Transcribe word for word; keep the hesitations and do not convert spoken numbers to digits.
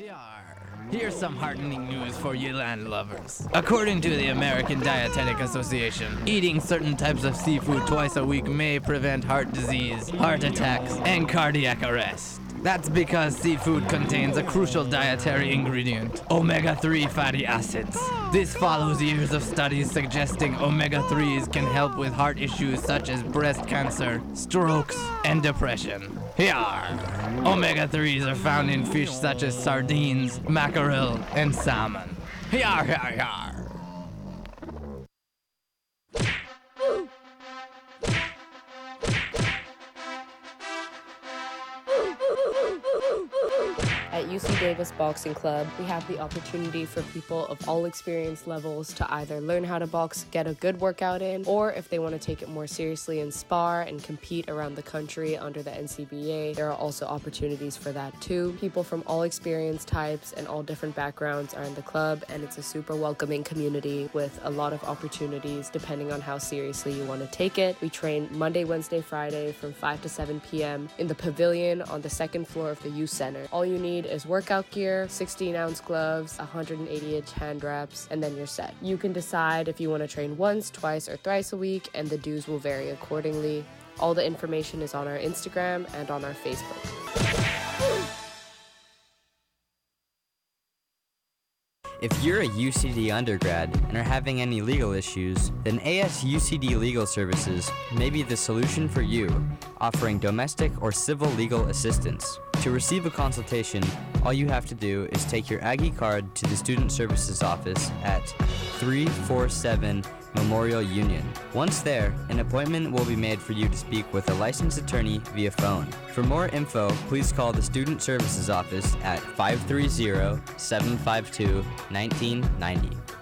are. Here's some heartening news for you land lovers. According to the American Dietetic Association, eating certain types of seafood twice a week may prevent heart disease, heart attacks, and cardiac arrest. That's because seafood contains a crucial dietary ingredient, omega three fatty acids. This follows years of studies suggesting omega threes can help with heart issues such as breast cancer, strokes, and depression. Here, omega threes are found in fish such as sardines, mackerel, and salmon. Here, here, here. At U C Davis Boxing Club, we have the opportunity for people of all experience levels to either learn how to box, get a good workout in, or if they want to take it more seriously and spar and compete around the country under the N C B A, there are also opportunities for that too. People from all experience types and all different backgrounds are in the club, and it's a super welcoming community with a lot of opportunities depending on how seriously you want to take it. We train Monday, Wednesday, Friday from five to seven p.m. in the pavilion on the second floor of the youth center. All you need is workout gear, sixteen ounce gloves, one hundred eighty inch hand reps, and then you're set. You can decide if you want to train once, twice, or thrice a week, and the dues will vary accordingly. All the information is on our Instagram and on our Facebook. If you're a U C D undergrad and are having any legal issues, then A S U C D Legal Services may be the solution for you, offering domestic or civil legal assistance. To receive a consultation, all you have to do is take your Aggie card to the Student Services Office at three forty-seven Memorial Union. Once there, an appointment will be made for you to speak with a licensed attorney via phone. For more info, please call the Student Services Office at five three zero, seven five two, one nine nine zero.